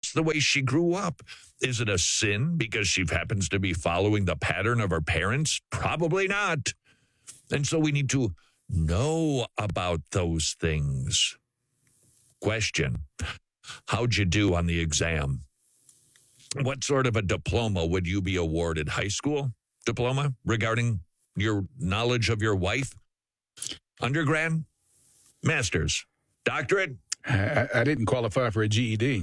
That's the way she grew up. Is it a sin because she happens to be following the pattern of her parents? Probably not. And so we need to know about those things. Question: how'd you do on the exam? What sort of a diploma would you be awarded? High school diploma regarding your knowledge of your wife? Undergrad? Master's? Doctorate? I didn't qualify for a GED.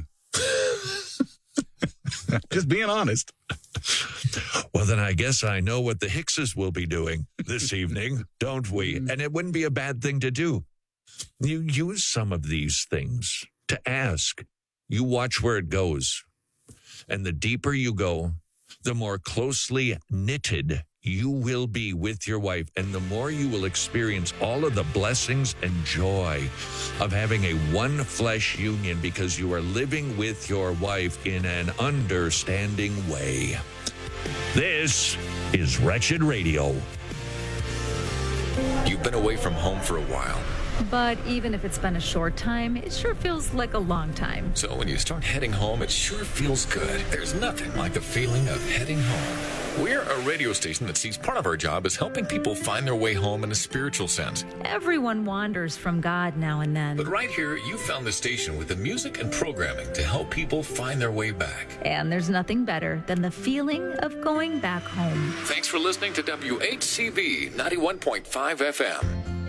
Just being honest. Well, then I guess I know what the Hickses will be doing this evening, don't we? And it wouldn't be a bad thing to do. You use some of these things to ask. You watch where it goes. And the deeper you go, the more closely knitted you will be with your wife, and the more you will experience all of the blessings and joy of having a one flesh union because you are living with your wife in an understanding way. This is Wretched Radio. You've been away from home for a while. But even if it's been a short time, it sure feels like a long time. So when you start heading home, it sure feels good. There's nothing like the feeling of heading home. We're a radio station that sees part of our job as helping people find their way home in a spiritual sense. Everyone wanders from God now and then. But right here, you found the station with the music and programming to help people find their way back. And there's nothing better than the feeling of going back home. Thanks for listening to WHCB 91.5 FM.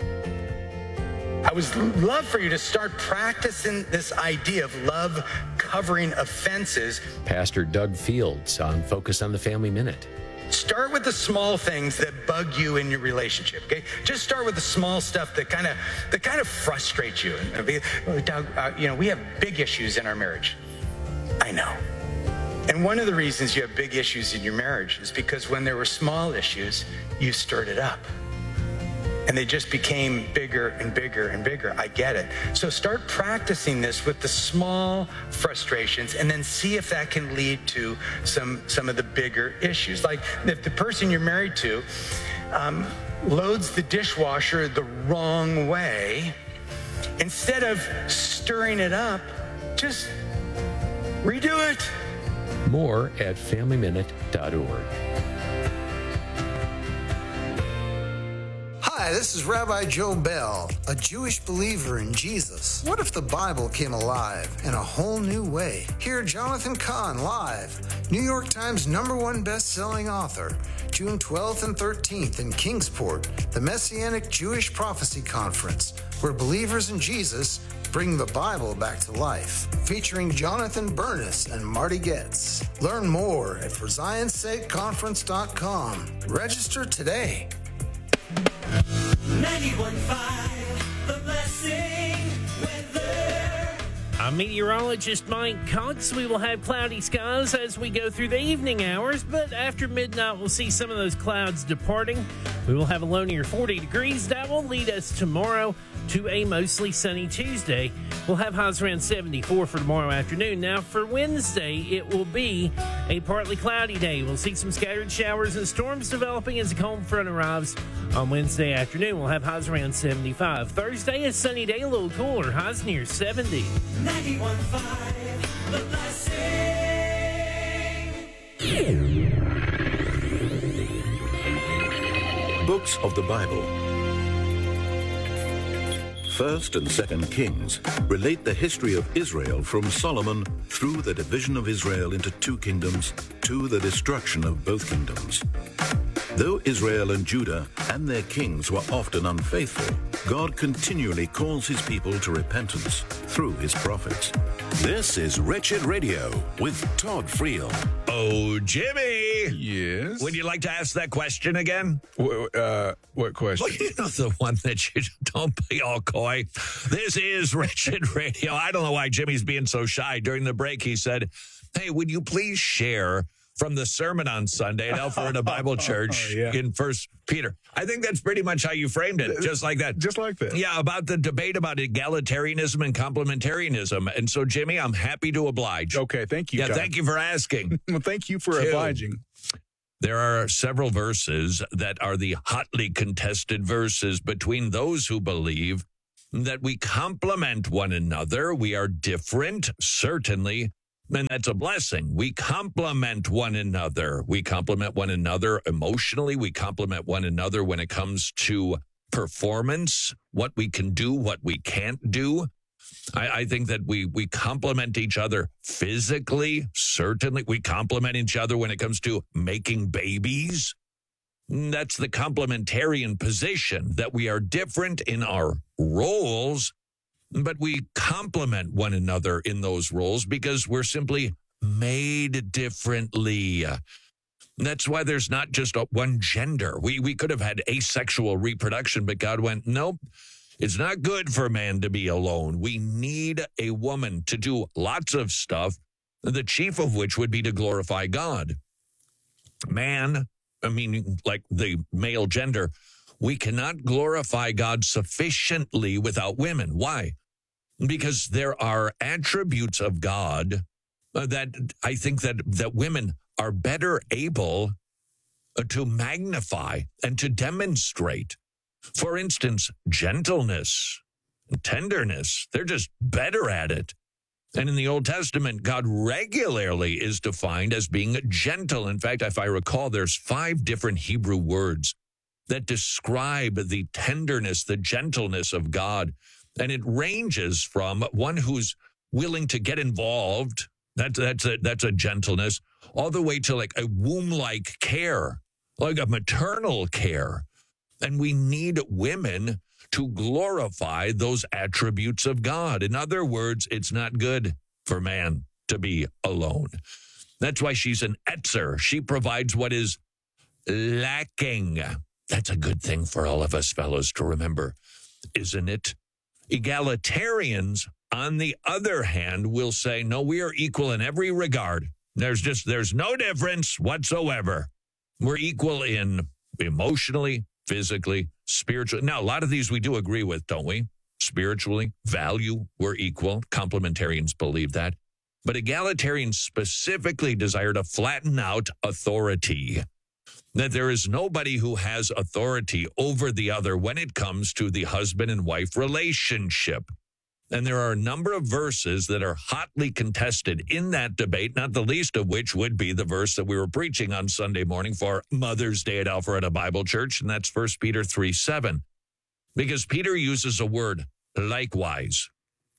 I would love for you to start practicing this idea of love covering offenses. Pastor Doug Fields on Focus on the Family Minute. Start with the small things that bug you in your relationship, okay? Just start with the small stuff that kind of frustrates you. Doug, we have big issues in our marriage. I know. And one of the reasons you have big issues in your marriage is because when there were small issues, you stirred it up. And they just became bigger and bigger and bigger. I get it. So start practicing this with the small frustrations and then see if that can lead to some of the bigger issues. Like if the person you're married to loads the dishwasher the wrong way, instead of stirring it up, just redo it. More at FamilyMinute.org. Hi, this is Rabbi Joe Bell, a Jewish believer in Jesus. What if the Bible came alive in a whole new way? Hear Jonathan Cahn live, New York Times #1 best-selling author, June 12th and 13th in Kingsport, the Messianic Jewish Prophecy Conference, where believers in Jesus bring the Bible back to life, featuring Jonathan Bernis and Marty Getz. Learn more at ForZionSakeConference.com. Register today. 91.5, The Blessing Weather. I'm meteorologist Mike Cox. We will have cloudy skies as we go through the evening hours, but after midnight, we'll see some of those clouds departing. We will have a low near 40 degrees. That will lead us tomorrow to a mostly sunny Tuesday. We'll have highs around 74 for tomorrow afternoon. Now, for Wednesday, it will be a partly cloudy day. We'll see some scattered showers and storms developing as a cold front arrives on Wednesday afternoon. We'll have highs around 75. Thursday, a sunny day, a little cooler, highs near 70. 91.5, The Blessing. Books of the Bible. 1st and 2nd Kings relate the history of Israel from Solomon through the division of Israel into two kingdoms to the destruction of both kingdoms. Though Israel and Judah and their kings were often unfaithful, God continually calls his people to repentance through his prophets. This is Wretched Radio with Todd Friel. Oh, Jimmy! Yes? Would you like to ask that question again? What question? Well, you know the one that you don't be all coy. This is Wretched Radio. I don't know why Jimmy's being so shy. During the break, he said, hey, would you please share from the sermon on Sunday at Alpharetta Bible Church in 1 Peter. I think that's pretty much how you framed it, just like that. Just like that. Yeah, about the debate about egalitarianism and complementarianism. And so, Jimmy, I'm happy to oblige. Okay, thank you, Yeah, Todd. thank you for asking. Well, thank you for obliging. There are several verses that are the hotly contested verses between those who believe that we complement one another. We are different, certainly, And that's a blessing. We complement one another. We complement one another emotionally. We complement one another when it comes to performance, what we can do, what we can't do. I think that we complement each other physically. Certainly, we complement each other when it comes to making babies. That's the complementarian position, that we are different in our roles, but we complement one another in those roles because we're simply made differently. That's why there's not just one gender. We could have had asexual reproduction, but God went, nope. It's not good for man to be alone. We need a woman to do lots of stuff, the chief of which would be to glorify God. Man, like the male gender, we cannot glorify God sufficiently without women. Why? Because there are attributes of God that I think that women are better able to magnify and to demonstrate. For instance, gentleness, tenderness, they're just better at it. And in the Old Testament, God regularly is defined as being gentle. In fact, if I recall, there's 5 different Hebrew words that describe the tenderness, the gentleness of God. And it ranges from one who's willing to get involved, that's a gentleness, all the way to like a womb-like care, like a maternal care. And we need women to glorify those attributes of God. In other words, it's not good for man to be alone. That's why she's an Etzer. She provides what is lacking. That's a good thing for all of us fellows to remember, isn't it? Egalitarians, on the other hand, will say, no, we are equal in every regard. There's no difference whatsoever. We're equal in emotionally, physically, spiritually. Now, a lot of these we do agree with, don't we? Spiritually, value, we're equal. Complementarians believe that. But egalitarians specifically desire to flatten out authority. That there is nobody who has authority over the other when it comes to the husband and wife relationship. And there are a number of verses that are hotly contested in that debate, not the least of which would be the verse that we were preaching on Sunday morning for Mother's Day at Alpharetta Bible Church, and that's 1 Peter 3:7. Because Peter uses a word, likewise.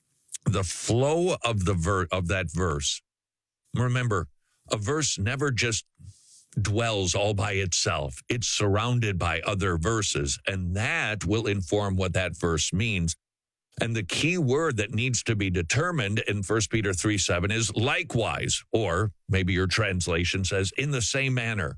The flow of that verse. Remember, a verse never just dwells all by itself. It's surrounded by other verses, and that will inform what that verse means. And the key word that needs to be determined in 1 Peter 3:7 is likewise, or maybe your translation says in the same manner.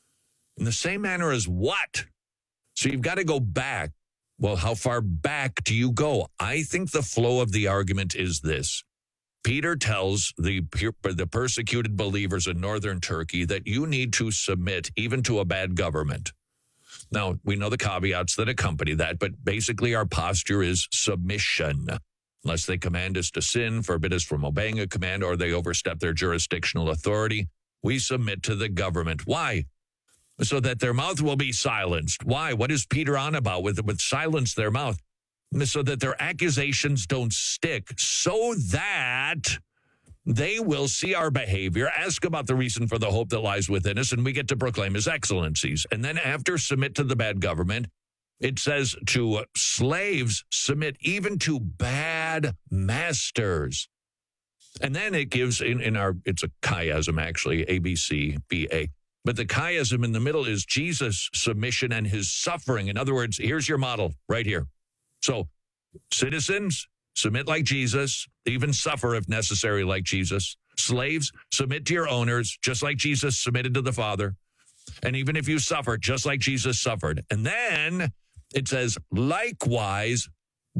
In the same manner as what? So you've got to go back. Well, how far back do you go? I think the flow of the argument is this. Peter tells the persecuted believers in northern Turkey that you need to submit even to a bad government. Now, we know the caveats that accompany that, but basically our posture is submission. Unless they command us to sin, forbid us from obeying a command, or they overstep their jurisdictional authority, we submit to the government. Why? So that their mouth will be silenced. Why? What is Peter on about with silence their mouth? So that their accusations don't stick, so that they will see our behavior, ask about the reason for the hope that lies within us, and we get to proclaim his excellencies. And then after submit to the bad government, it says to slaves, submit even to bad masters. And then it gives it's a chiasm actually, A-B-C-B-A. But the chiasm in the middle is Jesus' submission and his suffering. In other words, here's your model right here. So citizens, submit like Jesus, even suffer if necessary like Jesus. Slaves, submit to your owners, just like Jesus submitted to the Father. And even if you suffer, just like Jesus suffered. And then it says, likewise,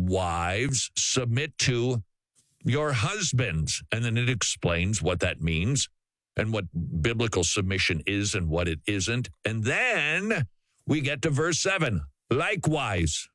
wives, submit to your husbands. And then it explains what that means and what biblical submission is and what it isn't. And then we get to verse 7. Likewise.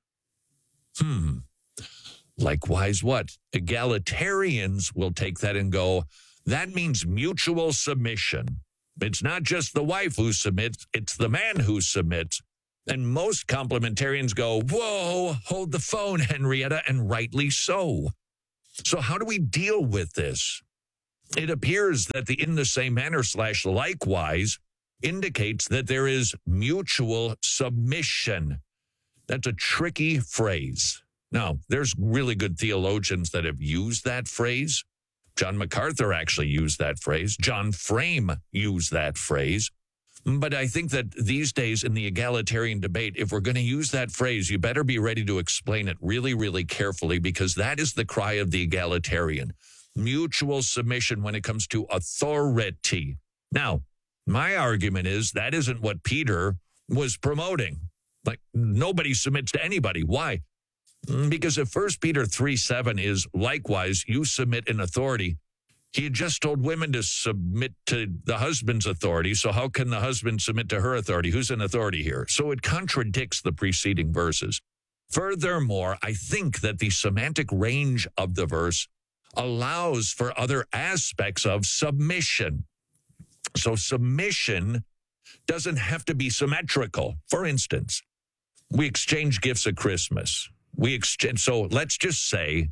Likewise what? Egalitarians will take that and go, that means mutual submission. It's not just the wife who submits, it's the man who submits. And most complementarians go, whoa, hold the phone, Henrietta, and rightly so. So how do we deal with this? It appears that the in the same manner / likewise indicates that there is mutual submission. That's a tricky phrase. Now, there's really good theologians that have used that phrase. John MacArthur actually used that phrase. John Frame used that phrase. But I think that these days in the egalitarian debate, if we're going to use that phrase, you better be ready to explain it really, really carefully, because that is the cry of the egalitarian. Mutual submission when it comes to authority. Now, my argument is that isn't what Peter was promoting. Like, nobody submits to anybody. Why? Because if 1 Peter 3:7 is likewise, you submit in authority, he had just told women to submit to the husband's authority. So how can the husband submit to her authority? Who's in authority here? So it contradicts the preceding verses. Furthermore, I think that the semantic range of the verse allows for other aspects of submission. So submission doesn't have to be symmetrical. For instance, we exchange gifts at Christmas. So let's just say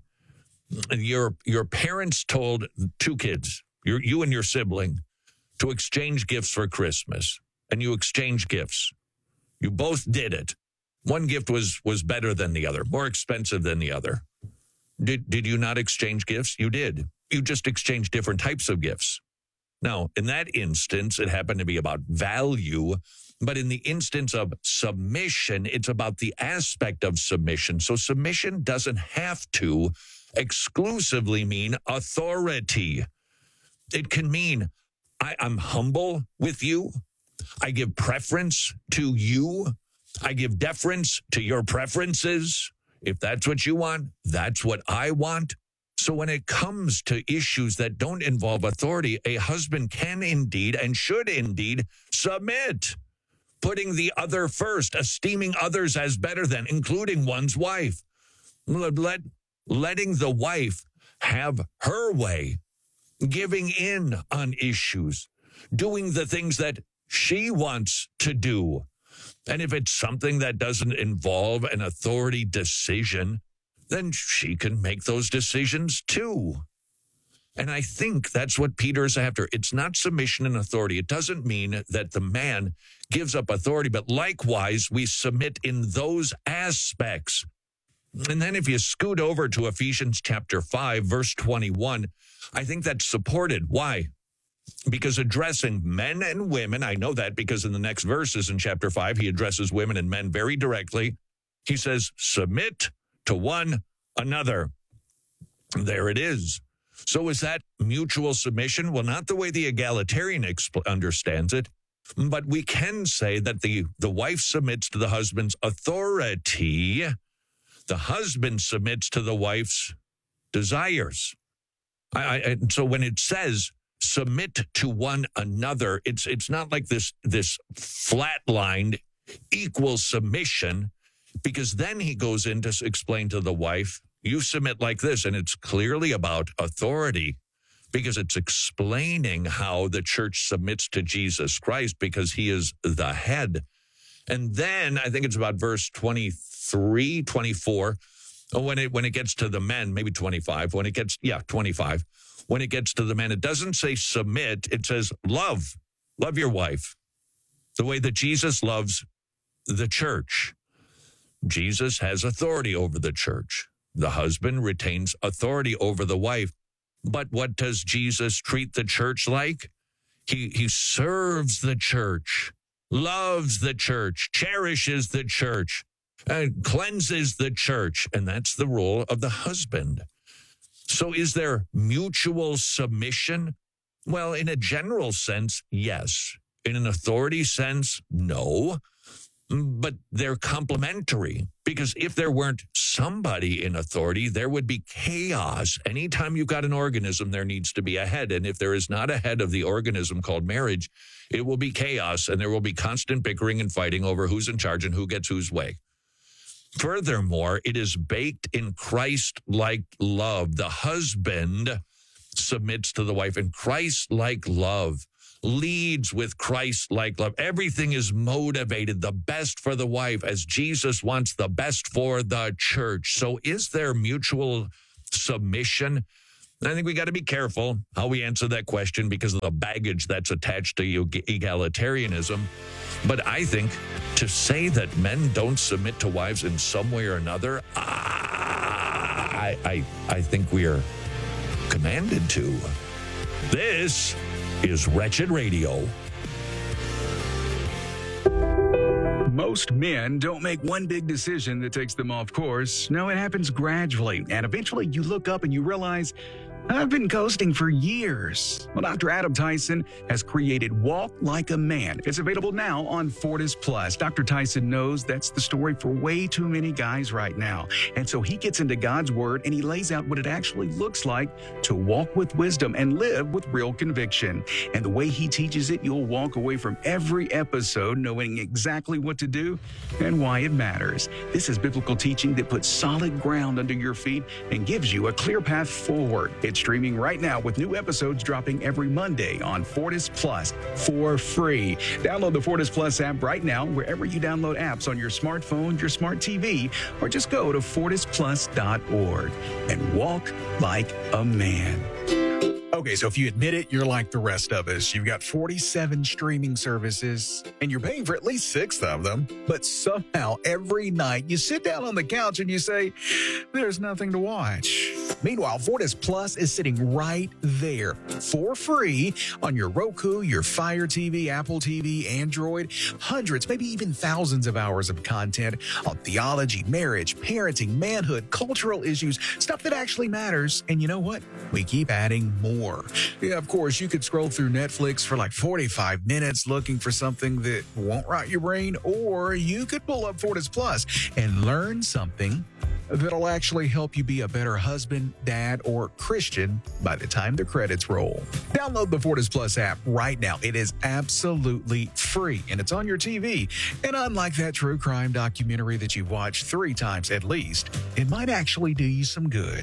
your parents told two kids, you and your sibling, to exchange gifts for Christmas, and you exchange gifts. You both did it. One gift was better than the other, more expensive than the other. Did you not exchange gifts? You did. You just exchanged different types of gifts. Now, in that instance, it happened to be about value, but in the instance of submission, it's about the aspect of submission. So submission doesn't have to exclusively mean authority. It can mean I'm humble with you. I give preference to you. I give deference to your preferences. If that's what you want, that's what I want. So when it comes to issues that don't involve authority, a husband can indeed and should indeed submit, putting the other first, esteeming others as better than, including one's wife. Letting the wife have her way, giving in on issues, doing the things that she wants to do. And if it's something that doesn't involve an authority decision, then she can make those decisions too. And I think that's what Peter's after. It's not submission and authority. It doesn't mean that the man gives up authority, but likewise, we submit in those aspects. And then if you scoot over to Ephesians chapter 5, verse 21, I think that's supported. Why? Because addressing men and women, I know that because in the next verses in chapter 5, he addresses women and men very directly. He says, submit to one another. There it is. So is that mutual submission? Well, not the way the egalitarian understands it, but we can say that the wife submits to the husband's authority. The husband submits to the wife's desires. So when it says submit to one another, it's not like this flatlined equal submission, because then he goes in to explain to the wife, you submit like this, and it's clearly about authority, because it's explaining how the church submits to Jesus Christ because he is the head. And then I think it's about verse 23, 24, when it gets to the men, maybe 25, 25. When it gets to the men, it doesn't say submit, it says love your wife, the way that Jesus loves the church. Jesus has authority over the church. The husband retains authority over the wife. But what does Jesus treat the church like? He serves the church, loves the church, cherishes the church, and cleanses the church. And that's the role of the husband. So is there mutual submission? Well, in a general sense, yes. In an authority sense, no. But they're complementary, because if there weren't somebody in authority, there would be chaos. Anytime you've got an organism, there needs to be a head. And if there is not a head of the organism called marriage, it will be chaos, and there will be constant bickering and fighting over who's in charge and who gets whose way. Furthermore, it is baked in Christ-like love. The husband submits to the wife in Christ-like love, leads with Christ-like love. Everything is motivated the best for the wife as Jesus wants the best for the church. So is there mutual submission? I think we got to be careful how we answer that question because of the baggage that's attached to egalitarianism. But I think to say that men don't submit to wives in some way or another, I think we are commanded to. This is Wretched Radio. Most men don't make one big decision that takes them off course. No, it happens gradually. And eventually you look up and you realize, I've been coasting for years. Well, Dr. Adam Tyson has created Walk Like a Man. It's available now on Fortis Plus. Dr. Tyson knows that's the story for way too many guys right now. And so he gets into God's word and he lays out what it actually looks like to walk with wisdom and live with real conviction. And the way he teaches it, you'll walk away from every episode knowing exactly what to do and why it matters. This is biblical teaching that puts solid ground under your feet and gives you a clear path forward. It's streaming right now with new episodes dropping every Monday on Fortis Plus for free. Download the Fortis Plus app right now wherever you download apps on your smartphone, your smart TV, or just go to fortisplus.org and walk like a man. Okay, so if you admit it, you're like the rest of us. You've got 47 streaming services, and you're paying for at least 6 of them. But somehow, every night, you sit down on the couch and you say, there's nothing to watch. Meanwhile, Fortis Plus is sitting right there for free on your Roku, your Fire TV, Apple TV, Android. Hundreds, maybe even thousands of hours of content on theology, marriage, parenting, manhood, cultural issues, stuff that actually matters. And you know what? We keep adding more. Yeah, of course, you could scroll through Netflix for like 45 minutes looking for something that won't rot your brain, or you could pull up Fortis Plus and learn something that'll actually help you be a better husband, dad, or Christian by the time the credits roll. Download the Fortis Plus app right now. It is absolutely free, and it's on your TV. And unlike that true crime documentary that you've watched 3 times at least, it might actually do you some good.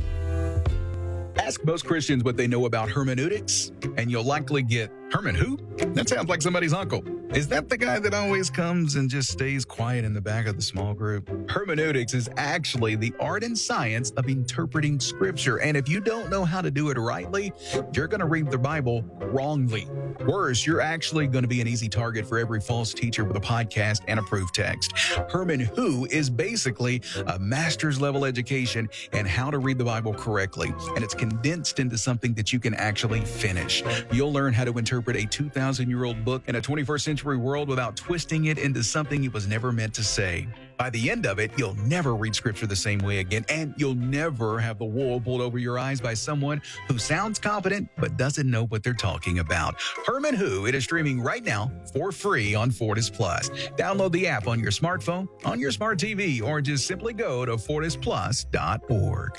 Ask most Christians what they know about hermeneutics, and you'll likely get, Herman who? That sounds like somebody's uncle. Is that the guy that always comes and just stays quiet in the back of the small group? Hermeneutics is actually the art and science of interpreting scripture. And if you don't know how to do it rightly, you're going to read the Bible wrongly. Worse, you're actually going to be an easy target for every false teacher with a podcast and a proof text. Herman Who is basically a master's level education in how to read the Bible correctly. And it's condensed into something that you can actually finish. You'll learn how to interpret a 2,000-year-old book in a 21st century world without twisting it into something it was never meant to say. By the end of it, you'll never read scripture the same way again, and you'll never have the wool pulled over your eyes by someone who sounds competent but doesn't know what they're talking about. Herman Who, it is streaming right now for free on Fortis Plus. Download the app on your smartphone, on your smart TV, or just simply go to fortisplus.org.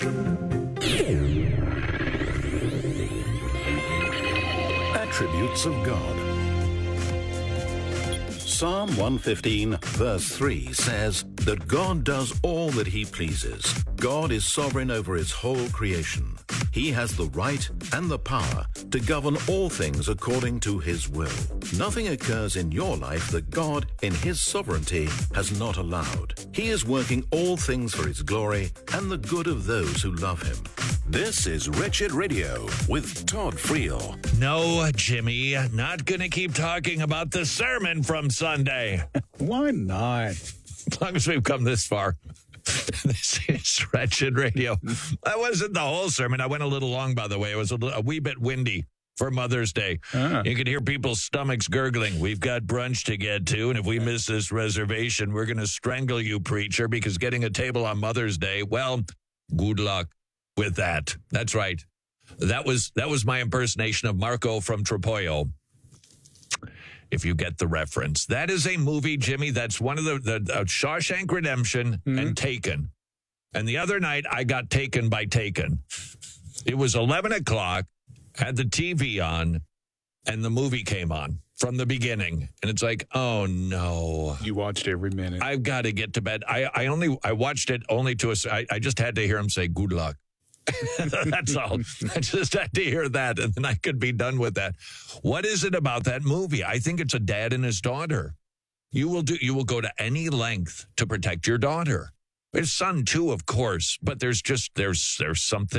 Attributes of God. Psalm 115, verse 3 says that God does all that he pleases. God is sovereign over his whole creation. He has the right and the power to govern all things according to his will. Nothing occurs in your life that God, in his sovereignty, has not allowed. He is working all things for his glory and the good of those who love him. This is Wretched Radio with Todd Friel. No, Jimmy, not going to keep talking about the sermon from Sunday. Why not? As long as we've come this far. This is Wretched Radio. That wasn't the whole sermon. I went a little long, by the way. It was a wee bit windy for Mother's Day. You could hear people's stomachs gurgling. We've got brunch to get to, and if we miss this reservation, we're going to strangle you, preacher, because getting a table on Mother's Day, well, good luck with that. That's right. That was my impersonation of Marco from Trapollo. If you get the reference. That is a movie, Jimmy, that's one of the Shawshank Redemption and Taken. And the other night, I got taken by Taken. It was 11 o'clock, had the TV on, and the movie came on from the beginning. And it's like, oh, no. You watched every minute. I've got to get to bed. I watched it only to I just had to hear him say, good luck. That's all. I just had to hear that, and then I could be done with that. What is it about that movie? I think it's a dad and his daughter. You will go to any length to protect your daughter. His son too, of course, but there's something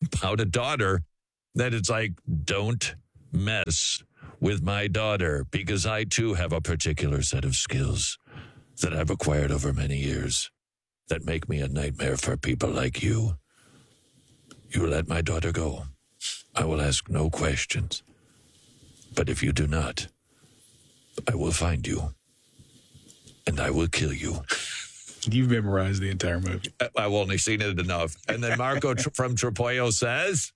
about a daughter that it's like, don't mess with my daughter, because I too have a particular set of skills that I've acquired over many years that make me a nightmare for people like you. You let my daughter go. I will ask no questions. But if you do not, I will find you. And I will kill you. You've memorized the entire movie. I've only seen it enough. And then Marco from Trapollo says,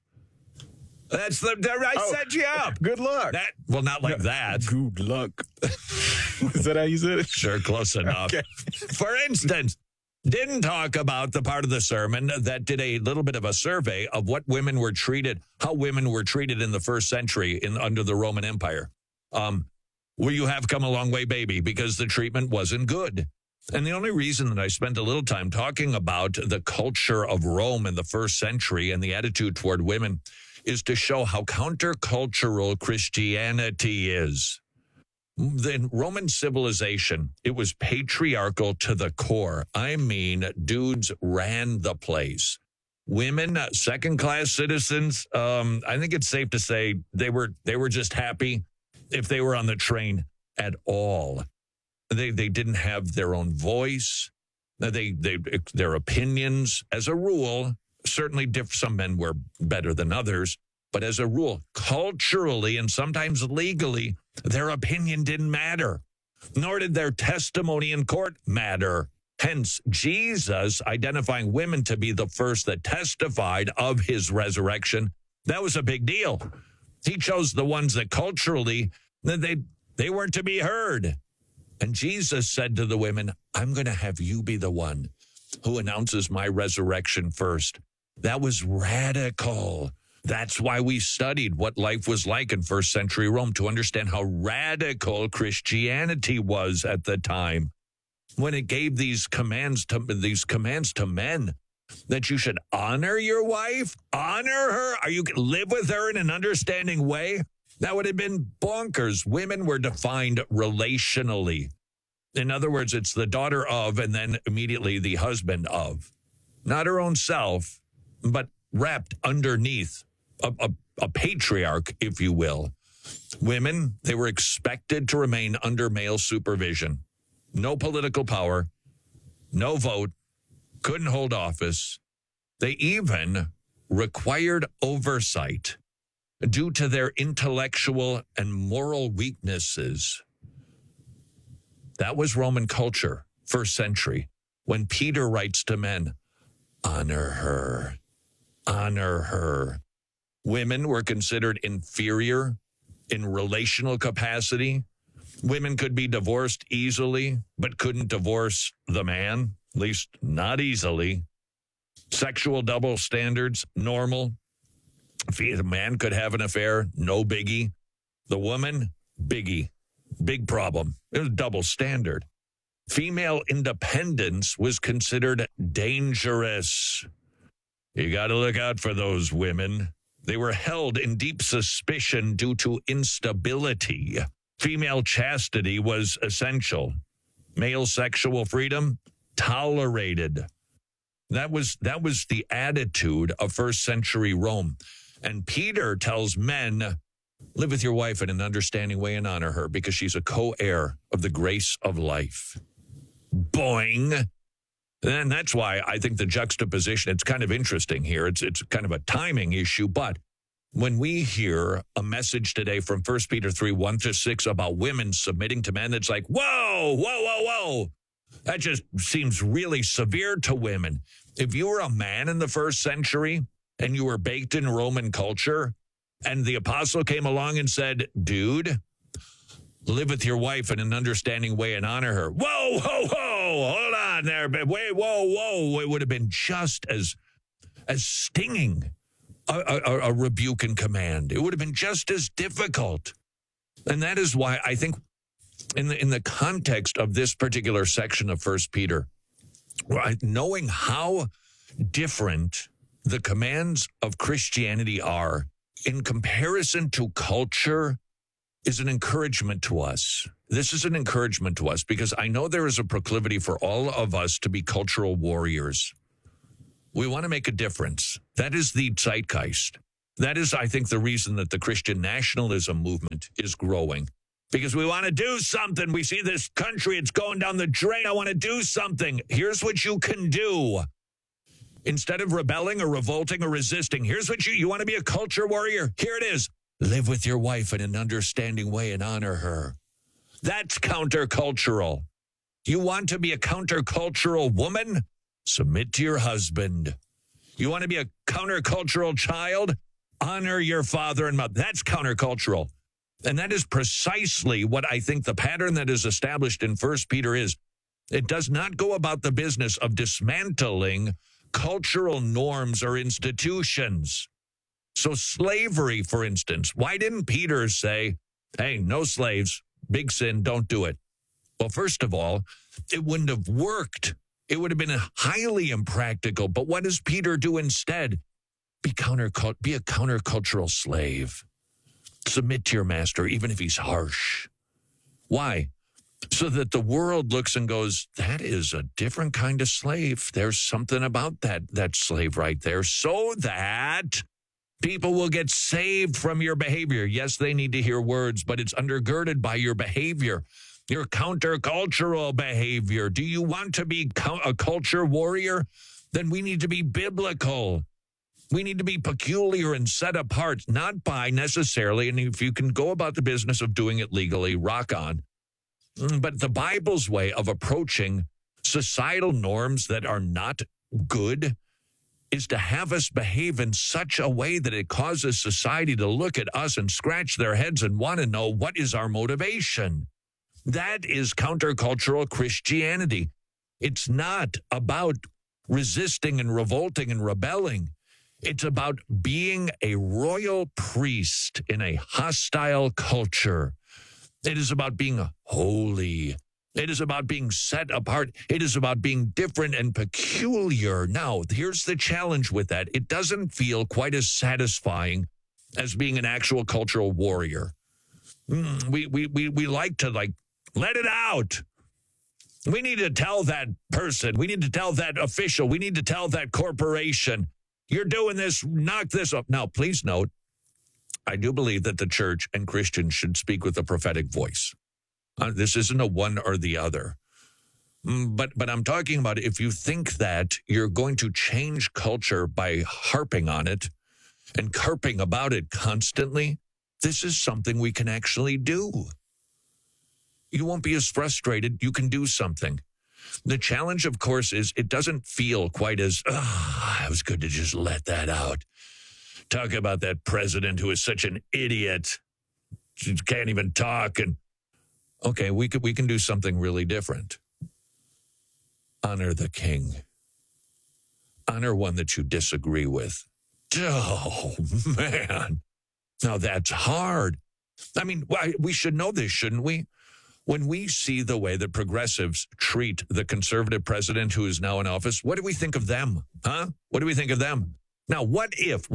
I set you up. Good luck. Well, not like that. Good luck. Is that how you said it? Sure, close enough. Okay. For instance, didn't talk about the part of the sermon that did a little bit of a survey of what women were treated, how women were treated in the first century under the Roman Empire. Well, you have come a long way, baby, because the treatment wasn't good. And the only reason that I spent a little time talking about the culture of Rome in the first century and the attitude toward women is to show how countercultural Christianity is. The Roman civilization, it was patriarchal to the core. I mean, dudes ran the place. Women, second-class citizens, I think it's safe to say they were just happy if they were on the train at all. They didn't have their own voice. Their opinions, as a rule, certainly some men were better than others, but as a rule, culturally and sometimes legally, their opinion didn't matter, nor did their testimony in court matter. Hence, Jesus identifying women to be the first that testified of his resurrection, that was a big deal. He chose the ones that culturally, they weren't to be heard. And Jesus said to the women, I'm going to have you be the one who announces my resurrection first. That was radical. That's why we studied what life was like in first century Rome, to understand how radical Christianity was at the time, when it gave these commands to men that you should honor your wife, honor her. You live with her in an understanding way. That would have been bonkers. Women were defined relationally. In other words, it's the daughter of, and then immediately the husband of. Not her own self, but wrapped underneath a patriarch, if you will. Women, they were expected to remain under male supervision. No political power, no vote, couldn't hold office. They even required oversight due to their intellectual and moral weaknesses. That was Roman culture, first century, when Peter writes to men, honor her, honor her. Women were considered inferior in relational capacity. Women could be divorced easily, but couldn't divorce the man, at least not easily. Sexual double standards, normal. The man could have an affair, no biggie. The woman, biggie, big problem. It was a double standard. Female independence was considered dangerous. You got to look out for those women. They were held in deep suspicion due to instability. Female chastity was essential. Male sexual freedom, tolerated. That was the attitude of first century Rome. And Peter tells men, live with your wife in an understanding way and honor her because she's a co-heir of the grace of life. Boing. And that's why I think the juxtaposition, it's kind of interesting here. It's kind of a timing issue, but when we hear a message today from 1 Peter 3, 1-6 about women submitting to men, it's like, whoa, whoa, whoa, whoa. That just seems really severe to women. If you were a man in the first century and you were baked in Roman culture and the apostle came along and said, dude, live with your wife in an understanding way and honor her. Whoa, whoa, whoa, hold on there. Wait, whoa, whoa. It would have been just as stinging a rebuke and command. It would have been just as difficult. And that is why I think in the context of this particular section of 1 Peter, knowing how different the commands of Christianity are in comparison to culture is an encouragement to us. This is an encouragement to us because I know there is a proclivity for all of us to be cultural warriors. We want to make a difference. That is the zeitgeist. That is, I think, the reason that the Christian nationalism movement is growing. Because we want to do something. We see this country, it's going down the drain. I want to do something. Here's what you can do. Instead of rebelling or revolting or resisting, here's what you want to be a culture warrior? Here it is. Live with your wife in an understanding way and honor her. That's countercultural. You want to be a countercultural woman? Submit to your husband. You want to be a countercultural child? Honor your father and mother. That's countercultural. And that is precisely what I think the pattern that is established in 1 Peter is. It does not go about the business of dismantling cultural norms or institutions. So slavery, for instance, why didn't Peter say, hey, no slaves, big sin, don't do it? Well, first of all, it wouldn't have worked. It would have been highly impractical. But what does Peter do instead? Be a countercultural slave. Submit to your master, even if he's harsh. Why? So that the world looks and goes, that is a different kind of slave. There's something about that slave right there. So that people will get saved from your behavior. Yes, they need to hear words, but it's undergirded by your behavior. Your countercultural behavior. Do you want to be a culture warrior? Then we need to be biblical. We need to be peculiar and set apart, not by necessarily, and if you can go about the business of doing it legally, rock on. But the Bible's way of approaching societal norms that are not good is to have us behave in such a way that it causes society to look at us and scratch their heads and want to know what is our motivation. That is countercultural Christianity. It's not about resisting and revolting and rebelling. It's about being a royal priest in a hostile culture. It is about being holy. It is about being set apart. It is about being different and peculiar. Now, here's the challenge with that. It doesn't feel quite as satisfying as being an actual cultural warrior. We like to let it out. We need to tell that person. We need to tell that official. We need to tell that corporation, you're doing this, knock this up. Now, please note, I do believe that the church and Christians should speak with a prophetic voice. This isn't a one or the other. But I'm talking about if you think that you're going to change culture by harping on it and carping about it constantly, this is something we can actually do. You won't be as frustrated. You can do something. The challenge, of course, is it doesn't feel quite as, it was good to just let that out. Talk about that president who is such an idiot. She can't even talk. And okay, we can do something really different. Honor the king. Honor one that you disagree with. Oh, man. Now that's hard. I mean, we should know this, shouldn't we? When we see the way that progressives treat the conservative president who is now in office, what do we think of them? Huh? What do we think of them? Now, what if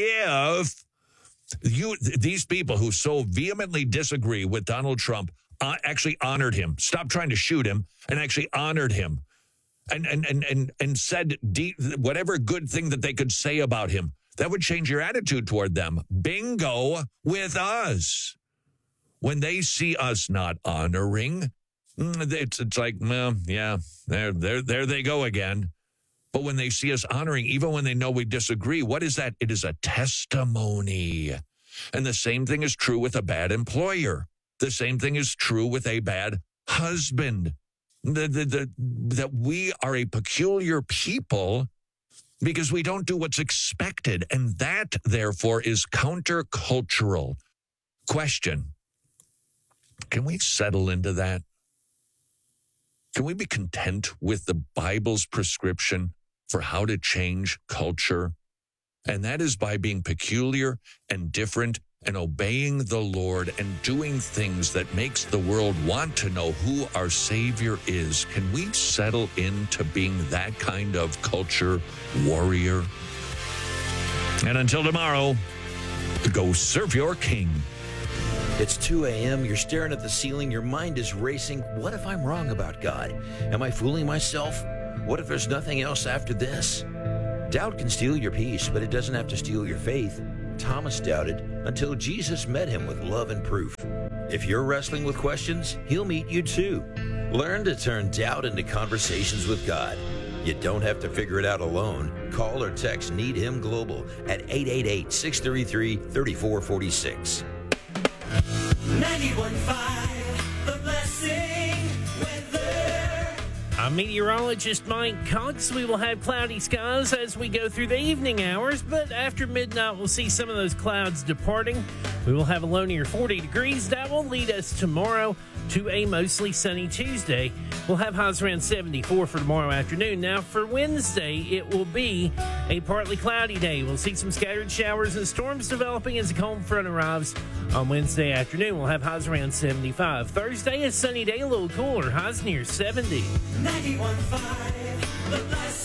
these people who so vehemently disagree with Donald Trump actually honored him, stopped trying to shoot him, and actually honored him, and said whatever good thing that they could say about him? That would change your attitude toward them. Bingo with us. When they see us not honoring, it's like, well, yeah, there they go again. But when they see us honoring, even when they know we disagree, what is that? It is a testimony. And the same thing is true with a bad employer. The same thing is true with a bad husband. That we are a peculiar people because we don't do what's expected. And that, therefore, is countercultural. Question. Can we settle into that? Can we be content with the Bible's prescription for how to change culture? And that is by being peculiar and different and obeying the Lord and doing things that makes the world want to know who our Savior is. Can we settle into being that kind of culture warrior? And until tomorrow, go serve your King. It's 2 a.m., you're staring at the ceiling, your mind is racing. What if I'm wrong about God? Am I fooling myself? What if there's nothing else after this? Doubt can steal your peace, but it doesn't have to steal your faith. Thomas doubted until Jesus met him with love and proof. If you're wrestling with questions, he'll meet you too. Learn to turn doubt into conversations with God. You don't have to figure it out alone. Call or text Need Him Global at 888-633-3446. 91.5, The Blessing Weather. I'm meteorologist Mike Cox. We will have cloudy skies as we go through the evening hours, but after midnight, we'll see some of those clouds departing. We will have a low near 40 degrees. That will lead us tomorrow to a mostly sunny Tuesday. We'll have highs around 74 for tomorrow afternoon. Now, for Wednesday, it will be a partly cloudy day. We'll see some scattered showers and storms developing as a cold front arrives on Wednesday afternoon. We'll have highs around 75. Thursday, a sunny day, a little cooler, highs near 70. 91.5, The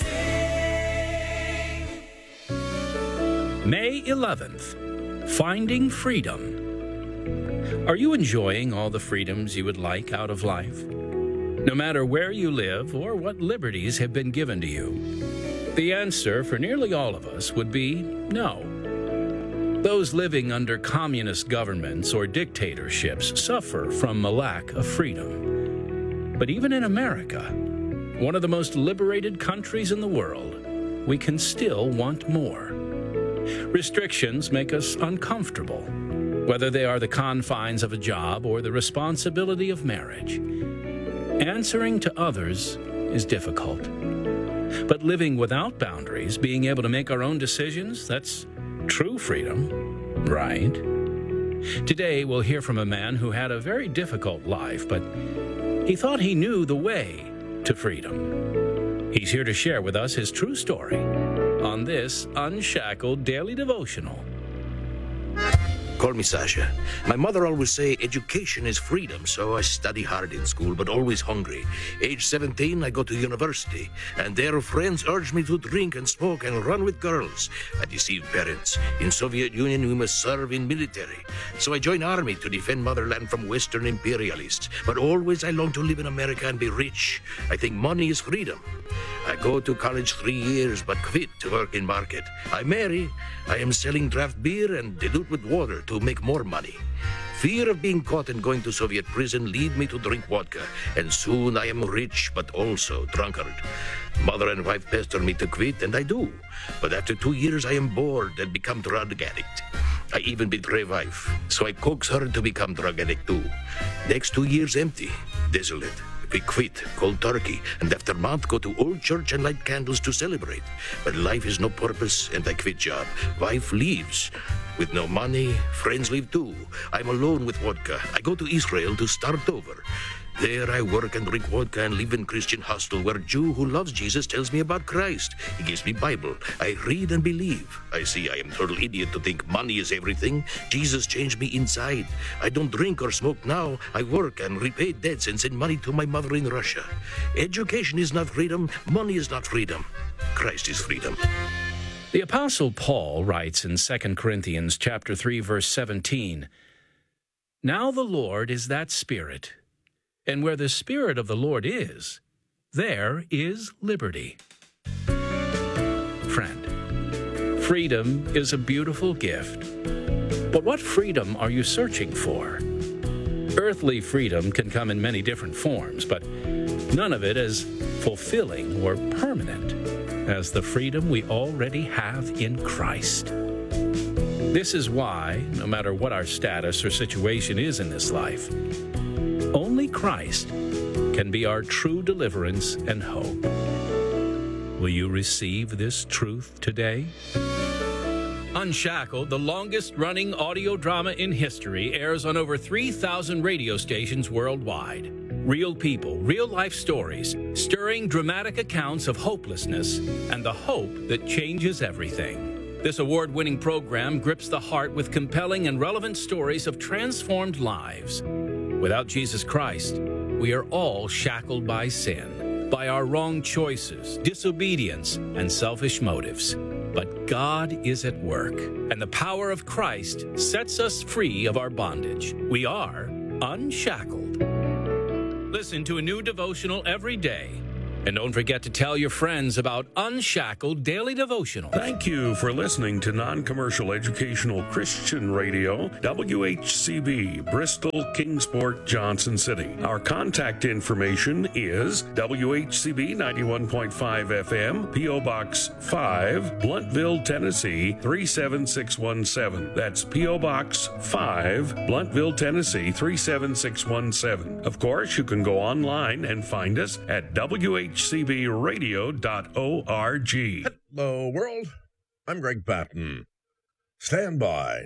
Blessing. May 11th, Finding Freedom. Are you enjoying all the freedoms you would like out of life? No matter where you live or what liberties have been given to you, the answer for nearly all of us would be no. Those living under communist governments or dictatorships suffer from a lack of freedom. But even in America, one of the most liberated countries in the world, we can still want more. Restrictions make us uncomfortable, whether they are the confines of a job or the responsibility of marriage. Answering to others is difficult. But living without boundaries, being able to make our own decisions, that's true freedom, right? Today, we'll hear from a man who had a very difficult life, but he thought he knew the way to freedom. He's here to share with us his true story on this Unshackled Daily Devotional. Call me Sasha. My mother always say education is freedom, so I study hard in school, but always hungry. Age 17, I go to university, and there friends urge me to drink and smoke and run with girls. I deceive parents. In Soviet Union, we must serve in military. So I join army to defend motherland from Western imperialists. But always I long to live in America and be rich. I think money is freedom. I go to college 3 years, but quit to work in market. I marry. I am selling draft beer and dilute with water to make more money. Fear of being caught and going to Soviet prison lead me to drink vodka, and soon I am rich but also drunkard. Mother and wife pester me to quit, and I do. But after 2 years, I am bored and become drug addict. I even betray wife, so I coax her to become drug addict too. Next 2 years empty, desolate. We quit, cold turkey, and after a month go to old church and light candles to celebrate. But life is no purpose, and I quit job. Wife leaves. With no money, friends leave too. I'm alone with vodka. I go to Israel to start over. There I work and drink vodka and live in Christian hostel where a Jew who loves Jesus tells me about Christ. He gives me Bible. I read and believe. I see I am total idiot to think money is everything. Jesus changed me inside. I don't drink or smoke now. I work and repay debts and send money to my mother in Russia. Education is not freedom. Money is not freedom. Christ is freedom. The Apostle Paul writes in 2 Corinthians chapter 3, verse 17, "Now the Lord is that Spirit, and where the Spirit of the Lord is, there is liberty." Friend, freedom is a beautiful gift. But what freedom are you searching for? Earthly freedom can come in many different forms, but none of it is fulfilling or permanent as the freedom we already have in Christ. This is why, no matter what our status or situation is in this life, only Christ can be our true deliverance and hope. Will you receive this truth today? Unshackled, the longest-running audio drama in history, airs on over 3,000 radio stations worldwide. Real people, real-life stories, stirring dramatic accounts of hopelessness and the hope that changes everything. This award-winning program grips the heart with compelling and relevant stories of transformed lives. Without Jesus Christ, we are all shackled by sin, by our wrong choices, disobedience, and selfish motives. But God is at work, and the power of Christ sets us free of our bondage. We are unshackled. Listen to a new devotional every day And don't forget to tell your friends about Unshackled Daily Devotional. Thank you for listening to non-commercial educational Christian radio, WHCB, Bristol, Kingsport, Johnson City. Our contact information is WHCB 91.5 FM, P.O. Box 5, Bluntville, Tennessee 37617. That's P.O. Box 5, Bluntville, Tennessee 37617. Of course, you can go online and find us at WHCBradio.org. Hello, world. I'm Greg Patton. Stand by.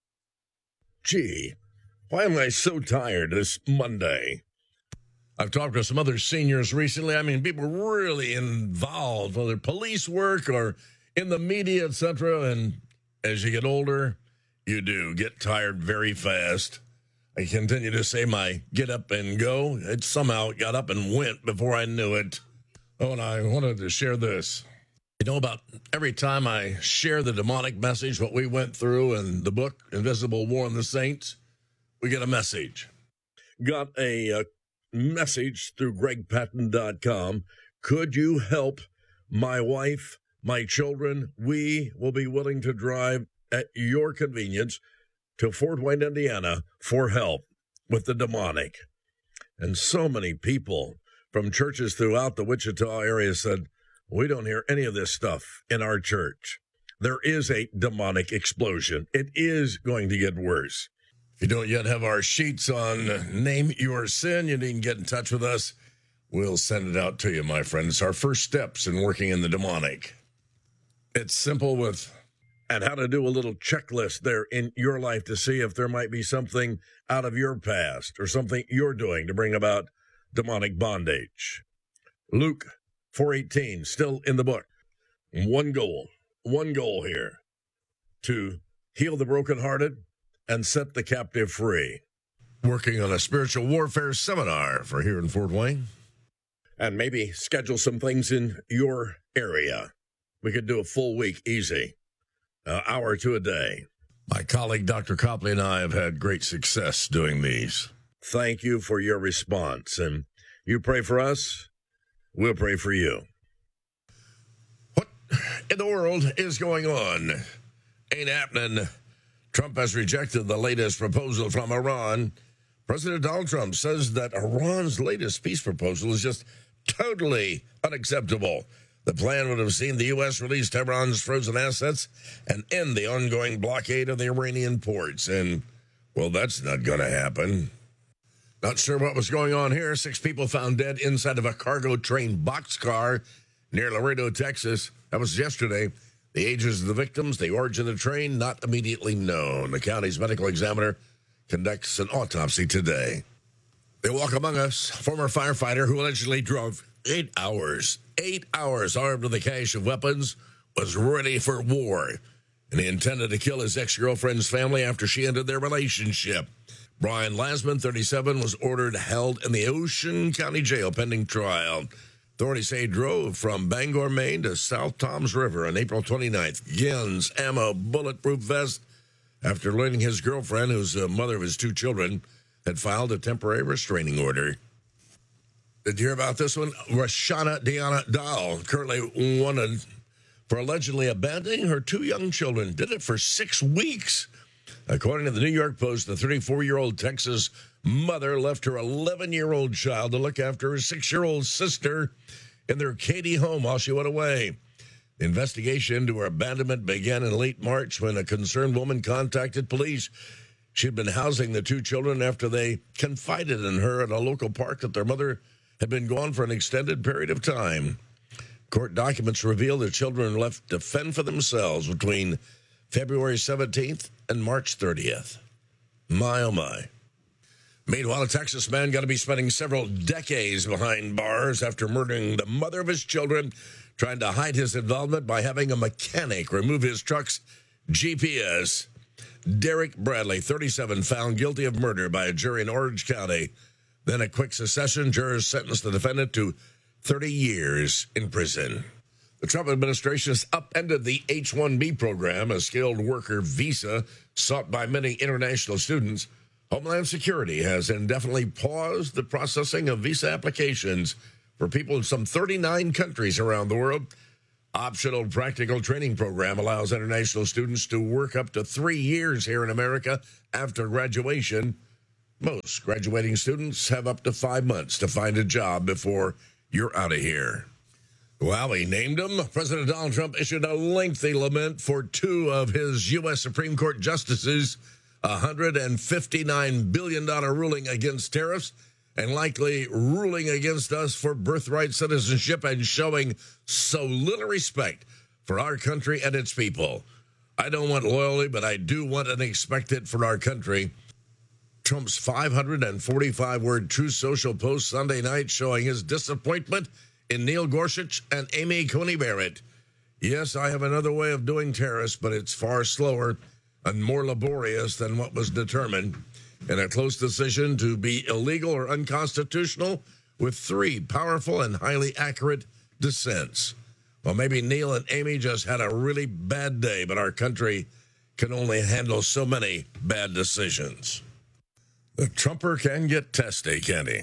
Gee, why am I so tired this Monday? I've talked to some other seniors recently. I mean, people really involved, whether police work or in the media, etc. And as you get older, you do get tired very fast. I continue to say my get up and go. It somehow got up and went before I knew it. Oh, and I wanted to share this. You know, about every time I share the demonic message, what we went through in the book, Invisible War on the Saints, we get a message. Got a message through gregpatton.com. Could you help my wife, my children? We will be willing to drive at your convenience to Fort Wayne, Indiana for help with the demonic. And so many people from churches throughout the Wichita area said, we don't hear any of this stuff in our church. There is a demonic explosion. It is going to get worse. If you don't yet have our sheets on Name Your Sin, you need to get in touch with us. We'll send it out to you, my friends. Our first steps in working in the demonic. It's simple and how to do a little checklist there in your life to see if there might be something out of your past or something you're doing to bring about demonic bondage. Luke 4:18, still in the book. One goal here, to heal the brokenhearted and set the captive free. Working on a spiritual warfare seminar for here in Fort Wayne. And maybe schedule some things in your area. We could do a full week easy, an hour or two a day. My colleague, Dr. Copley, and I have had great success doing these. Thank you for your response. And you pray for us, we'll pray for you. What in the world is going on? Ain't happening. Trump has rejected the latest proposal from Iran. President Donald Trump says that Iran's latest peace proposal is just totally unacceptable. The plan would have seen the U.S. release Tehran's frozen assets and end the ongoing blockade of the Iranian ports. And, well, that's not going to happen. Not sure what was going on here. 6 people found dead inside of a cargo train boxcar near Laredo, Texas. That was yesterday. The ages of the victims, the origin of the train, not immediately known. The county's medical examiner conducts an autopsy today. They walk among us, former firefighter who allegedly drove 8 hours armed with a cache of weapons, was ready for war. And he intended to kill his ex-girlfriend's family after she ended their relationship. Brian Lasman, 37, was held in the Ocean County Jail pending trial. Authorities say he drove from Bangor, Maine to South Toms River on April 29th. Guns, ammo, bulletproof vest, after learning his girlfriend, who's the mother of his 2 children, had filed a temporary restraining order. Did you hear about this one? Rashana Deanna Dahl, currently wanted for allegedly abandoning her 2 young children. Did it for 6 weeks. According to the New York Post, the 34-year-old Texas mother left her 11-year-old child to look after her 6-year-old sister in their Katy home while she went away. The investigation into her abandonment began in late March when a concerned woman contacted police. She had been housing the 2 children after they confided in her at a local park that their mother had been gone for an extended period of time. Court documents reveal the children left to fend for themselves between February 17th and March 30th. My, oh my. Meanwhile, a Texas man got to be spending several decades behind bars after murdering the mother of his children, trying to hide his involvement by having a mechanic remove his truck's GPS. Derek Bradley, 37, found guilty of murder by a jury in Orange County. Then a quick succession, jurors sentenced the defendant to 30 years in prison. The Trump administration has upended the H-1B program, a skilled worker visa sought by many international students. Homeland Security has indefinitely paused the processing of visa applications for people in some 39 countries around the world. Optional practical training program allows international students to work up to 3 years here in America after graduation. Most graduating students have up to 5 months to find a job before you're out of here. Well, he named him. President Donald Trump issued a lengthy lament for 2 of his U.S. Supreme Court justices, a $159 billion ruling against tariffs, and likely ruling against us for birthright citizenship and showing so little respect for our country and its people. I don't want loyalty, but I do want and expect it for our country. Trump's 545-word Truth Social post Sunday night showing his disappointment in Neil Gorsuch and Amy Coney Barrett. Yes, I have another way of doing tariffs, but it's far slower and more laborious than what was determined in a close decision to be illegal or unconstitutional with 3 powerful and highly accurate dissents. Well, maybe Neil and Amy just had a really bad day, but our country can only handle so many bad decisions. The Trumper can get testy, can't he?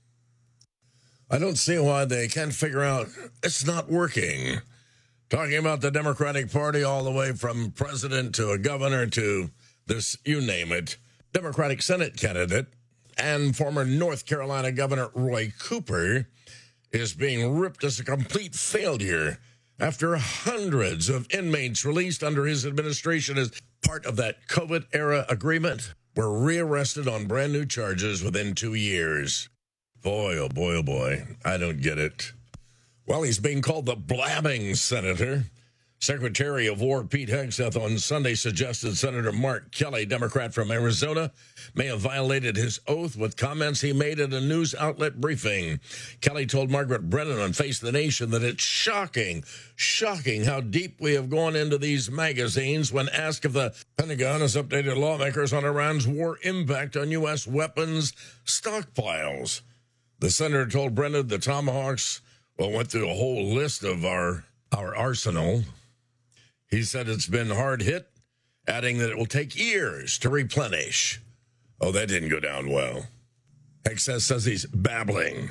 I don't see why they can't figure out it's not working. Talking about the Democratic Party all the way from president to a governor to this, you name it, Democratic Senate candidate and former North Carolina Governor Roy Cooper is being ripped as a complete failure after hundreds of inmates released under his administration as part of that COVID-era agreement were rearrested on brand new charges within 2 years. Boy, oh boy, oh boy, I don't get it. Well, he's being called the blabbing senator. Secretary of War Pete Hegseth on Sunday suggested Senator Mark Kelly, Democrat from Arizona, may have violated his oath with comments he made at a news outlet briefing. Kelly told Margaret Brennan on Face the Nation that it's shocking how deep we have gone into these magazines when asked if the Pentagon has updated lawmakers on Iran's war impact on U.S. weapons stockpiles. The senator told Brennan the Tomahawks went through a whole list of our arsenal. He said it's been hard hit, adding that it will take years to replenish. Oh, that didn't go down well. Hegseth says he's babbling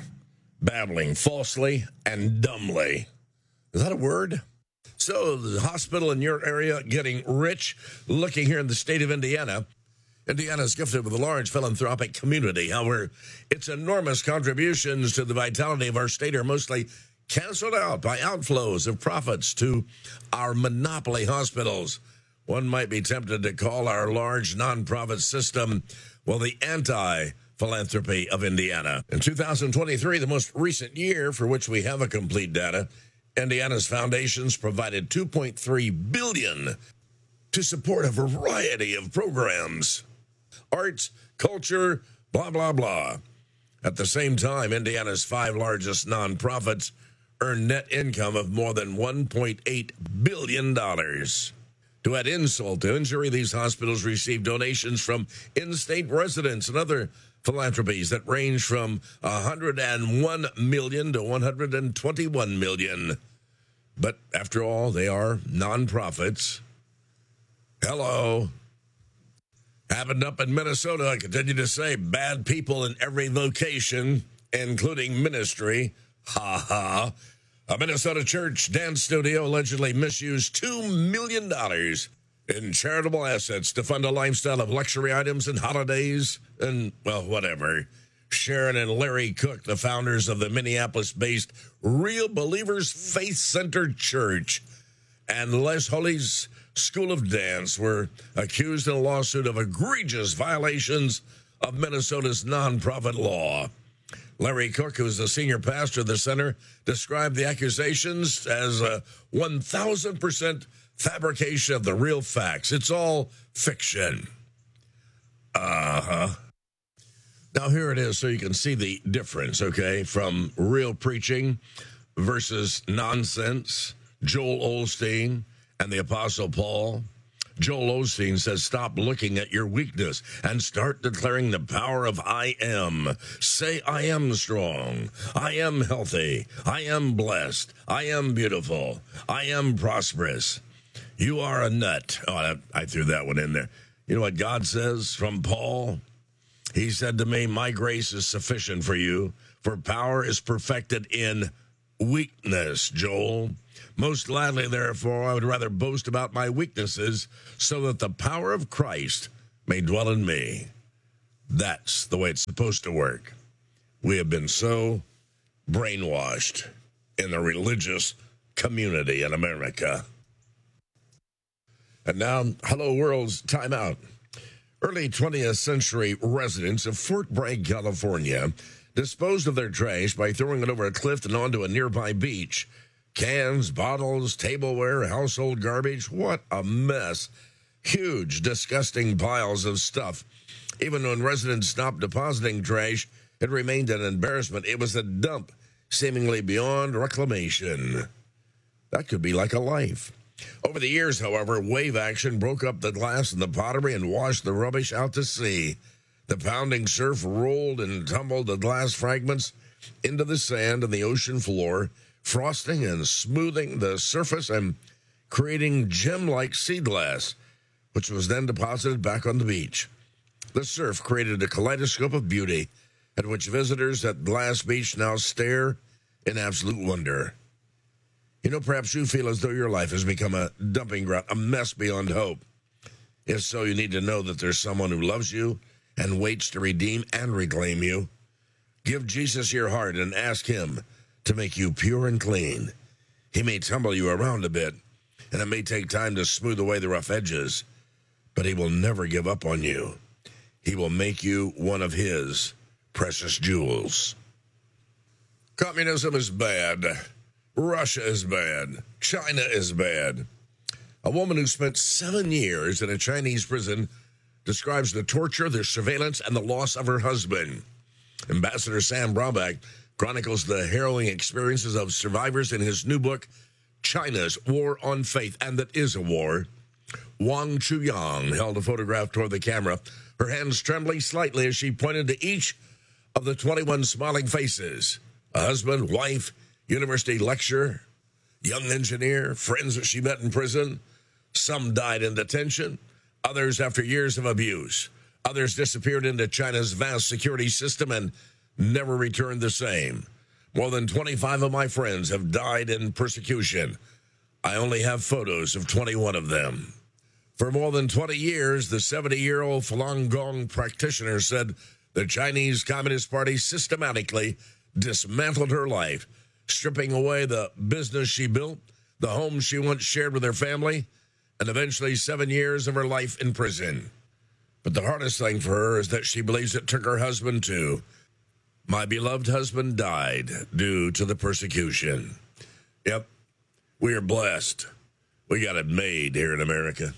falsely and dumbly. Is that a word? So the hospital in your area getting rich. Looking here in the state of Indiana. Indiana is gifted with a large philanthropic community. However, its enormous contributions to the vitality of our state are mostly canceled out by outflows of profits to our monopoly hospitals. One might be tempted to call our large nonprofit system, the anti-philanthropy of Indiana. In 2023, the most recent year for which we have a complete data, Indiana's foundations provided $2.3 billion to support a variety of programs. Arts, culture, blah, blah, blah. At the same time, Indiana's 5 largest nonprofits earned net income of more than $1.8 billion. To add insult to injury, these hospitals receive donations from in-state residents and other philanthropies that range from $101 million to $121 million. But after all, they are nonprofits. Hello. Happened up in Minnesota, I continue to say, bad people in every vocation, including ministry. Ha ha. A Minnesota church dance studio allegedly misused $2 million in charitable assets to fund a lifestyle of luxury items and holidays and, whatever. Sharon and Larry Cook, the founders of the Minneapolis-based Real Believers Faith-Centered Church, and Les Holly's School of Dance were accused in a lawsuit of egregious violations of Minnesota's nonprofit law. Larry Cook, who is the senior pastor of the center, described the accusations as a 1,000% fabrication of the real facts. It's all fiction. Now, here it is so you can see the difference, okay, from real preaching versus nonsense. Joel Osteen and the Apostle Paul. Joel Osteen says, stop looking at your weakness and start declaring the power of I am. Say, I am strong. I am healthy. I am blessed. I am beautiful. I am prosperous. You are a nut. Oh, I threw that one in there. You know what God says from Paul? He said to me, my grace is sufficient for you, for power is perfected in weakness, Joel. Most gladly, therefore, I would rather boast about my weaknesses so that the power of Christ may dwell in me. That's the way it's supposed to work. We have been so brainwashed in the religious community in America. And now, Hello World's Time Out. Early 20th century residents of Fort Bragg, California, disposed of their trash by throwing it over a cliff and onto a nearby beach. Cans, bottles, tableware, household garbage. What a mess. Huge, disgusting piles of stuff. Even when residents stopped depositing trash, it remained an embarrassment. It was a dump, seemingly beyond reclamation. That could be like a life. Over the years, however, wave action broke up the glass and the pottery and washed the rubbish out to sea. The pounding surf rolled and tumbled the glass fragments into the sand and the ocean floor, frosting and smoothing the surface and creating gem-like sea glass, which was then deposited back on the beach. The surf created a kaleidoscope of beauty at which visitors at Glass Beach now stare in absolute wonder. You know, perhaps you feel as though your life has become a dumping ground, a mess beyond hope. If so, you need to know that there's someone who loves you and waits to redeem and reclaim you. Give Jesus your heart and ask him to make you pure and clean. He may tumble you around a bit, and it may take time to smooth away the rough edges, but he will never give up on you. He will make you one of his precious jewels. Communism is bad. Russia is bad. China is bad. A woman who spent 7 years in a Chinese prison describes the torture, the surveillance, and the loss of her husband. Ambassador Sam Brownback chronicles the harrowing experiences of survivors in his new book, China's War on Faith, and that is a war. Wang Chuyang held a photograph toward the camera, her hands trembling slightly as she pointed to each of the 21 smiling faces. A husband, wife, university lecturer, young engineer, friends that she met in prison. Some died in detention, others after years of abuse. Others disappeared into China's vast security system and never returned the same. More than 25 of my friends have died in persecution. I only have photos of 21 of them. For more than 20 years, the 70-year-old Falun Gong practitioner said the Chinese Communist Party systematically dismantled her life, stripping away the business she built, the home she once shared with her family, and eventually 7 years of her life in prison. But the hardest thing for her is that she believes it took her husband too. My beloved husband died due to the persecution. Yep, we are blessed. We got it made here in America.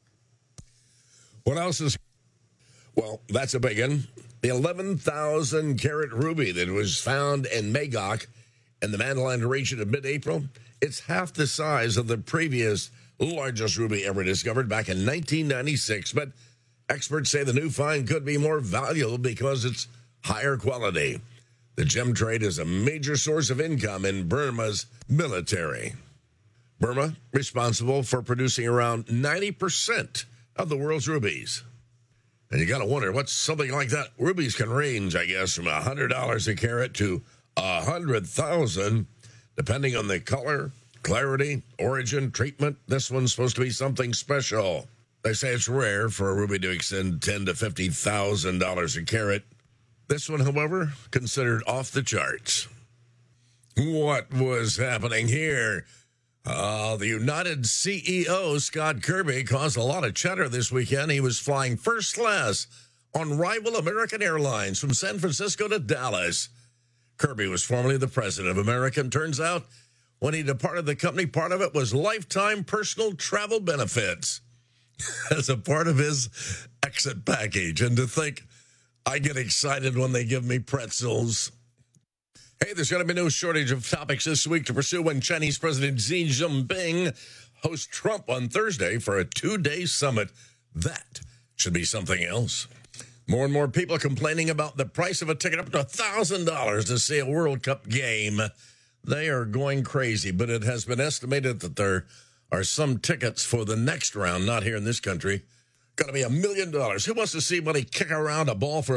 What else is... Well, that's a big one. The 11,000-carat ruby that was found in Magog in the Mandalay region of mid-April, it's half the size of the previous largest ruby ever discovered back in 1996. But experts say the new find could be more valuable because it's higher quality. The gem trade is a major source of income in Burma's military. Burma, responsible for producing around 90% of the world's rubies. And you got to wonder, what's something like that? Rubies can range, I guess, from $100 a carat to $100,000, depending on the color, clarity, origin, treatment. This one's supposed to be something special. They say it's rare for a ruby to exceed $10,000 to $50,000 a carat. This one, however, considered off the charts. What was happening here? The United CEO, Scott Kirby, caused a lot of chatter this weekend. He was flying first class on rival American Airlines from San Francisco to Dallas. Kirby was formerly the president of American. Turns out, when he departed the company, part of it was lifetime personal travel benefits as a part of his exit package. And to think, I get excited when they give me pretzels. Hey, there's going to be no shortage of topics this week to pursue when Chinese President Xi Jinping hosts Trump on Thursday for a 2-day summit. That should be something else. More and more people complaining about the price of a ticket up to $1,000 to see a World Cup game. They are going crazy, but it has been estimated that there are some tickets for the next round, not here in this country, going to be $1 million. Who wants to see money kick around a ball for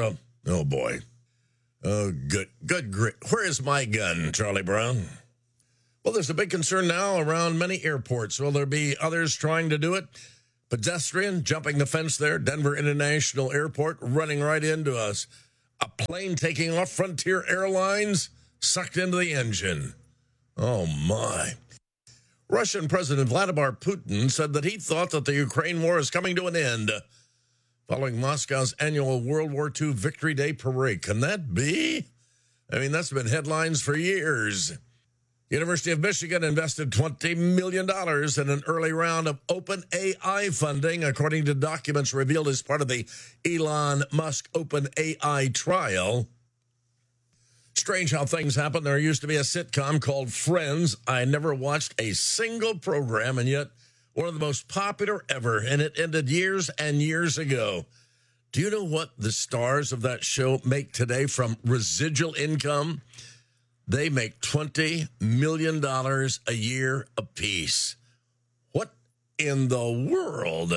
Oh, boy. Oh, good. Where is my gun, Charlie Brown? Well, there's a big concern now around many airports. Will there be others trying to do it? Pedestrian jumping the fence there, Denver International Airport, running right into us. A plane taking off, Frontier Airlines, sucked into the engine. Oh, my. Russian President Vladimir Putin said that he thought that the Ukraine war is coming to an end following Moscow's annual World War II Victory Day parade. Can that be? I mean, that's been headlines for years. University of Michigan invested $20 million in an early round of open AI funding, according to documents revealed as part of the Elon Musk Open AI trial. Strange how things happen. There used to be a sitcom called Friends. I never watched a single program, and yet one of the most popular ever, and it ended years and years ago. Do you know what the stars of that show make today from residual income? They make $20 million a year apiece. What in the world?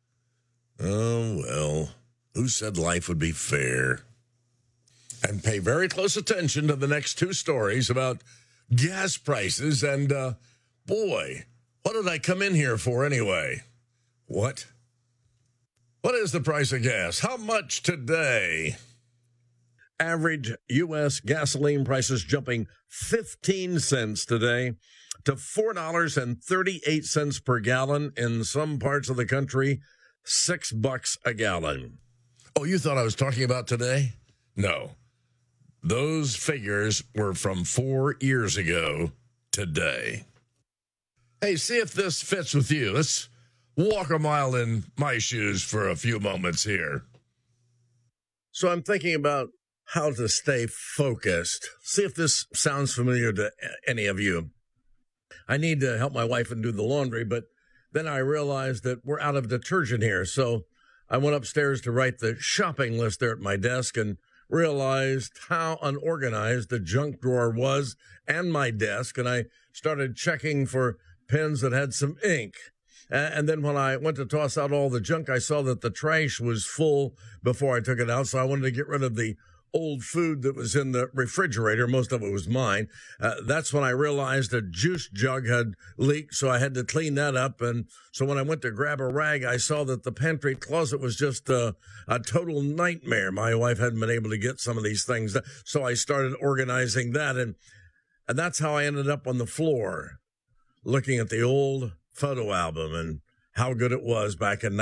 Oh, well, who said life would be fair? And pay very close attention to the next two stories about gas prices. And, boy, what did I come in here for anyway? What? What is the price of gas? How much today? Average U.S. gasoline prices jumping 15 cents today to $4.38 per gallon. In some parts of the country, $6 a gallon. Oh, you thought I was talking about today? No. Those figures were from 4 years ago today. Hey, see if this fits with you. Let's walk a mile in my shoes for a few moments here. So I'm thinking about how to stay focused. See if this sounds familiar to any of you. I need to help my wife and do the laundry, but then I realized that we're out of detergent here. So I went upstairs to write the shopping list there at my desk and realized how unorganized the junk drawer was and my desk. And I started checking for pens that had some ink. And then when I went to toss out all the junk, I saw that the trash was full before I took it out. So I wanted to get rid of the old food that was in the refrigerator. Most of it was mine. That's when I realized a juice jug had leaked, so I had to clean that up. And so when I went to grab a rag, I saw that the pantry closet was just a total nightmare. My wife hadn't been able to get some of these things, so I started organizing that. And that's how I ended up on the floor, looking at the old photo album and how good it was back in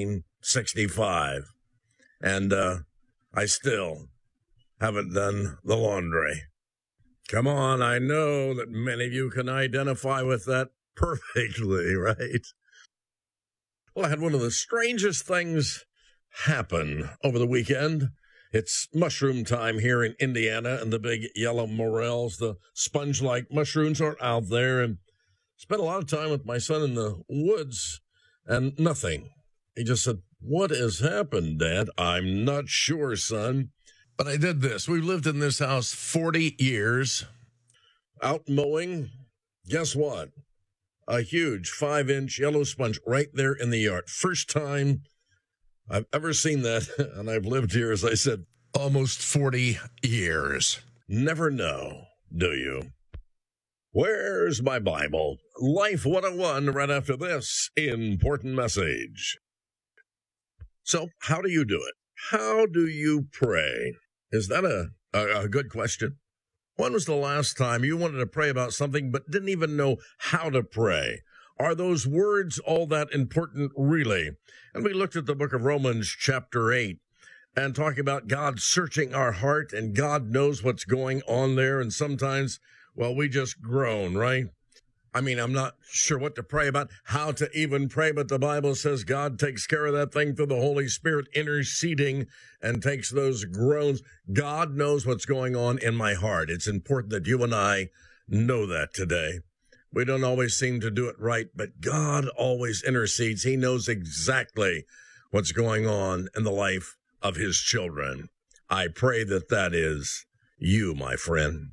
1965. And I still haven't done the laundry. Come on, I know that many of you can identify with that perfectly, right? Well, I had one of the strangest things happen over the weekend. It's mushroom time here in Indiana, and the big yellow morels, the sponge-like mushrooms, are out there, and spent a lot of time with my son in the woods, and nothing. He just said, "What has happened, Dad?" "I'm not sure, son. But I did this. We've lived in this house 40 years. Out mowing. Guess what? A huge 5-inch yellow sponge right there in the yard. First time I've ever seen that. And I've lived here, as I said, almost 40 years. Never know, do you? Where's my Bible? Life 101 right after this important message. So, how do you do it? How do you pray? Is that a good question? When was the last time you wanted to pray about something but didn't even know how to pray? Are those words all that important, really? And we looked at the book of Romans chapter 8 and talking about God searching our heart, and God knows what's going on there. And sometimes, well, we just groan, right? I mean, I'm not sure what to pray about, how to even pray, but the Bible says God takes care of that thing through the Holy Spirit interceding and takes those groans. God knows what's going on in my heart. It's important that you and I know that today. We don't always seem to do it right, but God always intercedes. He knows exactly what's going on in the life of his children. I pray that that is you, my friend.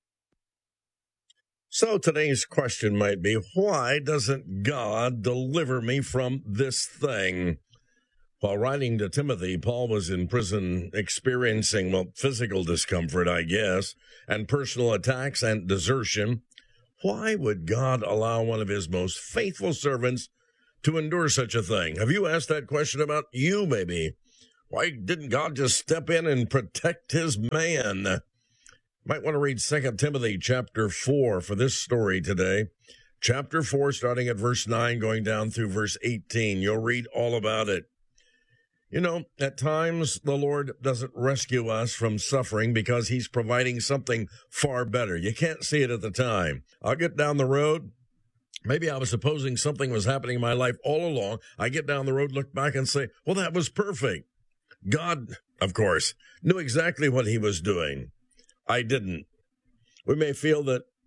So today's question might be, why doesn't God deliver me from this thing? While writing to Timothy, Paul was in prison experiencing, physical discomfort, I guess, and personal attacks and desertion. Why would God allow one of his most faithful servants to endure such a thing? Have you asked that question about you, maybe? Why didn't God just step in and protect his man? Might want to read 2 Timothy chapter 4 for this story today. Chapter 4, starting at verse 9, going down through verse 18. You'll read all about it. You know, at times the Lord doesn't rescue us from suffering because he's providing something far better. You can't see it at the time. I'll get down the road. Maybe I was supposing something was happening in my life all along. I get down the road, look back and say, well, that was perfect. God, of course, knew exactly what he was doing. I didn't. We may feel that